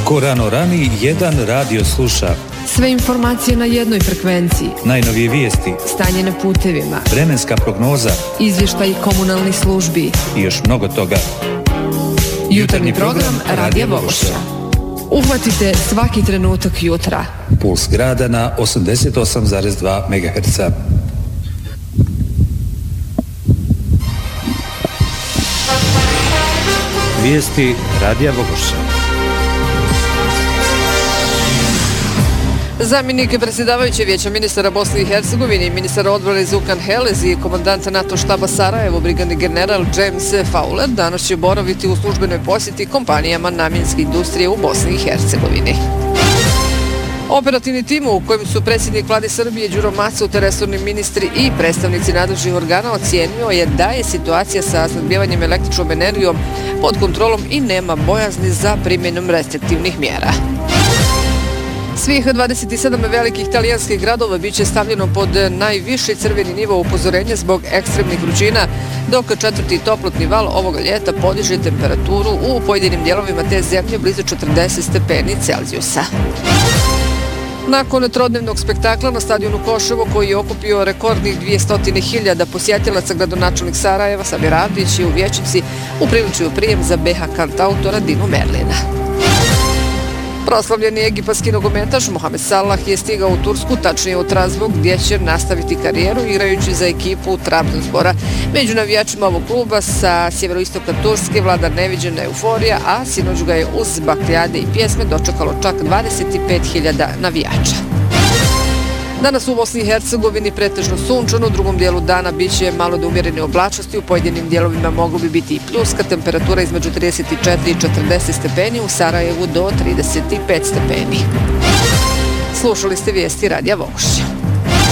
Ko rano rani, jedan radio sluša. Sve informacije na jednoj frekvenciji. Najnovije vijesti. Stanje na putevima. Vremenska prognoza. Izvještaj komunalnih službi. I još mnogo toga. Jutarnji program Radija Vogošća. Uhvatite svaki trenutak jutra. Puls grada na 88,2 MHz. Vijesti Radija Vogošća. Zamjenik predsjedavajuće vijeća ministara Bosne i Hercegovine i ministar odbrane Zukan Helez i komandant NATO štaba Sarajevo, brigadni general James Fowler, danas će boraviti u službenoj posjeti kompanijama namjenske industrije u Bosni i Hercegovini. Operativni tim u kojem su predsjednik vlade Srbije Đuro Maco te resorni ministri i predstavnici nadležnih organa ocijenio je da je situacija sa snabdevanjem električnom energijom pod kontrolom i nema bojazni za primjenom restriktivnih mjera. Svih 27 velikih talijanskih gradova biće stavljeno pod najviši crveni nivo upozorenja zbog ekstremnih vrućina, dok četvrti toplotni val ovoga ljeta podiže temperaturu u pojedinim dijelovima te zemlje blizu 40 stepeni Celzijusa. Nakon trodnevnog spektakla na stadionu Koševo, koji je okupio rekordnih 200.000 posjetilaca, gradonačelnik Sarajeva Samir Radić je u Vijećnici upriličio prijem za BH kantautora Dinu Merlina. Proslavljeni egipatski nogometaš Mohamed Salah je stigao u Tursku, tačnije u Trabzon, gdje će nastaviti karijeru igrajući za ekipu Trabzonspora. Među navijačima ovog kluba sa sjeveroistoka Turske vlada neviđena euforija, a sinoć ga je uz bakljade i pjesme dočekalo čak 25.000 navijača. Danas u Bosni i Hercegovini pretežno sunčano, u drugom dijelu dana biće malo do umjerene oblačnosti, u pojedinim dijelovima moglo bi biti i pljuska, temperatura između 34 i 40 stepeni, u Sarajevu do 35 stepeni. Slušali ste vijesti Radija Vogošća.